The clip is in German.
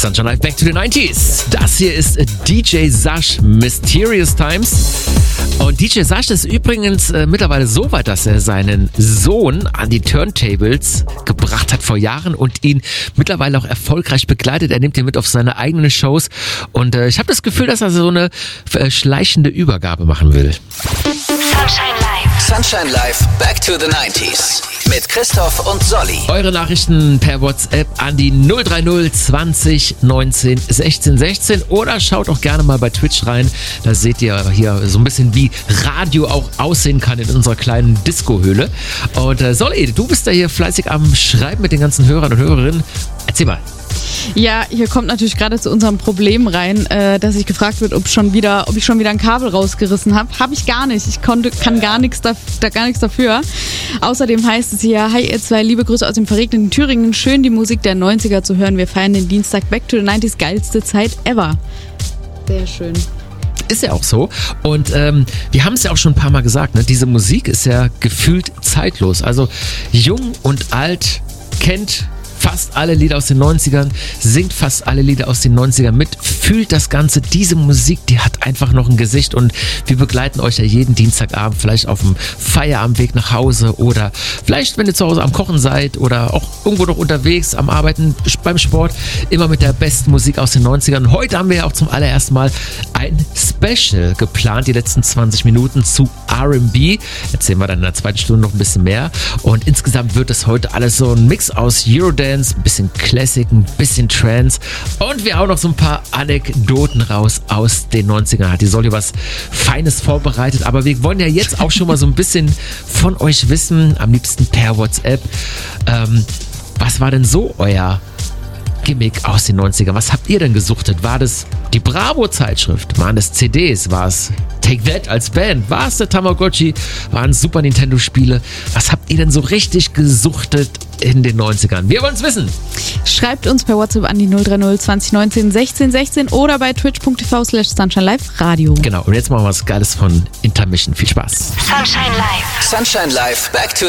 Sunshine Live, Back to the 90s. Das hier ist DJ Sash, Mysterious Times. Und DJ Sash ist übrigens mittlerweile so weit, dass er seinen Sohn an die Turntables gebracht hat vor Jahren und ihn mittlerweile auch erfolgreich begleitet. Er nimmt ihn mit auf seine eigenen Shows. Und ich habe das Gefühl, dass er so eine schleichende Übergabe machen will. Sunshine Live. Sunshine Live, Back to the 90s. Mit Christoph und Solly. Eure Nachrichten per WhatsApp an die 030 20 19 16 16 oder schaut auch gerne mal bei Twitch rein. Da seht ihr hier so ein bisschen, wie Radio auch aussehen kann in unserer kleinen Disco-Höhle. Und Solly, du bist da hier fleißig am Schreiben mit den ganzen Hörern und Hörerinnen. Erzähl mal. Ja, hier kommt natürlich gerade zu unserem Problem rein, dass ich gefragt wird, ob ich schon wieder ein Kabel rausgerissen habe. Habe ich gar nicht. Ich kann gar nichts dafür. Außerdem heißt es hier: Hi ihr zwei, liebe Grüße aus dem verregneten Thüringen. Schön die Musik der 90er zu hören. Wir feiern den Dienstag Back to the 90s, geilste Zeit ever. Sehr schön. Ist ja auch so. Und wir haben es ja auch schon ein paar Mal gesagt, ne? Diese Musik ist ja gefühlt zeitlos. Also jung und alt kennt fast alle Lieder aus den 90ern, singt fast alle Lieder aus den 90ern mit, fühlt das Ganze. Diese Musik, die hat einfach noch ein Gesicht und wir begleiten euch ja jeden Dienstagabend, vielleicht auf dem Feierabendweg nach Hause oder vielleicht, wenn ihr zu Hause am Kochen seid oder auch irgendwo noch unterwegs, am Arbeiten, beim Sport, immer mit der besten Musik aus den 90ern. Heute haben wir ja auch zum allerersten Mal ein Special geplant, die letzten 20 Minuten zu R&B. Erzählen wir dann in der zweiten Stunde noch ein bisschen mehr und insgesamt wird es heute alles so ein Mix aus Eurodance, ein bisschen Classic, ein bisschen Trance und wir auch noch so ein paar Anekdoten raus aus den 90ern. Hat die Solly was Feines vorbereitet, aber wir wollen ja jetzt auch schon mal so ein bisschen von euch wissen, am liebsten per WhatsApp. Was war denn so euer Gimmick aus den 90ern? Was habt ihr denn gesuchtet? War das die Bravo-Zeitschrift? Waren das CDs? War es Take That als Band? War es der Tamagotchi? Waren es Super Nintendo-Spiele? Was habt ihr denn so richtig gesuchtet in den 90ern? Wir wollen es wissen. Schreibt uns per WhatsApp an die 030 20 19 16 16 oder bei twitch.tv/SunshineLive-Radio. Genau, und jetzt machen wir was Geiles von Intermission. Viel Spaß. Sunshine Live. Sunshine Live, Back to